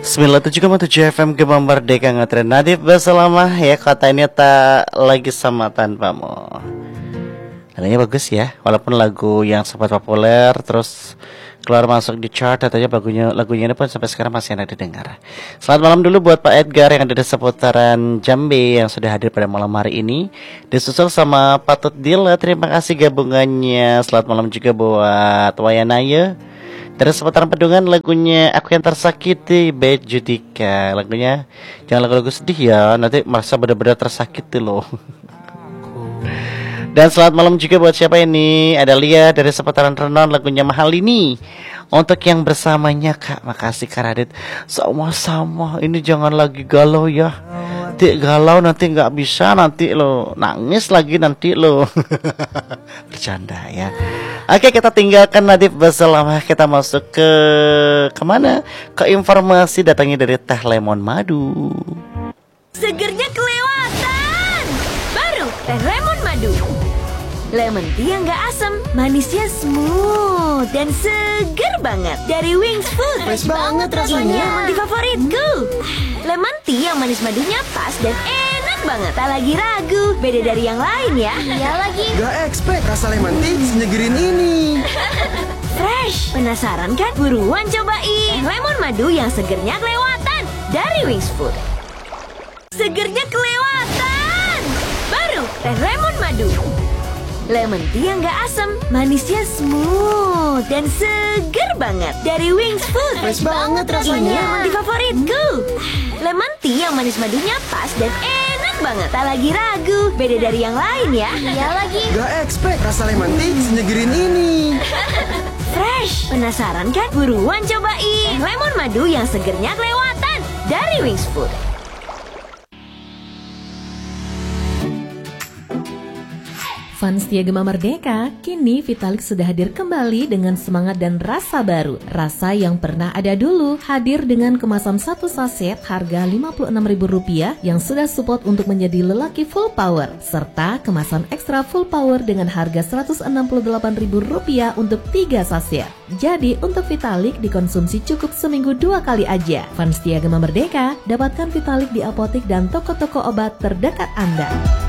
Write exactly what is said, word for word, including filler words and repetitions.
sembilan puluh tujuh koma tujuh F M Gema Merdeka ngetren Nadif berselama ya, kata ini tak lagi sama tanpamu. Lagunya bagus ya, walaupun lagu yang sempat populer terus keluar masuk di chart, katanya lagunya lagunya ini pun sampai sekarang masih ada didengar. Selamat malam dulu buat Pak Edgar yang ada di seputaran Jambi yang sudah hadir pada malam hari ini. Disusul sama Patut Dila, terima kasih gabungannya. Selamat malam juga buat Wayanaya. Dari seputaran Pedungan lagunya Aku Yang Tersakiti by Judika. Lagunya jangan lagu-lagu sedih ya, nanti merasa benar-benar tersakiti loh. Dan selamat malam juga buat siapa ini? Ada Lia dari seputaran Renon, lagunya Mahal Ini. Untuk yang bersamanya Kak, makasih Kak Radit. Sama-sama, ini jangan lagi galau ya. Nanti galau nanti nggak bisa, nanti lo nangis lagi nanti lo. Bercanda ya. Oke, kita tinggalkan Nadif berselama, kita masuk ke kemana? Ke informasi datangnya dari Teh Lemon Madu. Segernya kelewatan. Baru Teh Lemon Madu. Lemon tea yang gak asam, manisnya smooth dan seger banget. Dari Wings Food. Fresh banget rasanya. Ini yang di favoritku. Lemon tea yang manis madunya pas dan enak banget. Tak lagi ragu, beda dari yang lain ya. Iya lagi. Gak expect rasa lemon tea senyegerin ini. Fresh. Penasaran kan? Buruan cobain. Lemon madu yang segernya kelewatan. Dari Wings Food. Segernya kelewatan. Baru Teh Lemon Madu. Lemon tea yang gak asam, manisnya smooth dan seger banget. Dari Wings Food. Fresh banget rasanya. Ini yang di favoritku. Lemon tea yang manis madunya pas dan enak banget. Tak lagi ragu, beda dari yang lain ya. Iya lagi. Gak expect rasa lemon tea senyegerin ini. Fresh. Penasaran kan? Buruan cobain. Lemon madu yang segernya kelewatan. Dari Wings Food. Fans setia Gema Merdeka, kini Vitalix sudah hadir kembali dengan semangat dan rasa baru. Rasa yang pernah ada dulu, hadir dengan kemasan satu saset harga lima puluh enam ribu rupiah yang sudah support untuk menjadi lelaki full power. Serta kemasan ekstra full power dengan harga seratus enam puluh delapan ribu rupiah untuk tiga saset. Jadi untuk Vitalix dikonsumsi cukup seminggu dua kali aja. Fans setia Gema Merdeka, dapatkan Vitalix di apotek dan toko-toko obat terdekat Anda.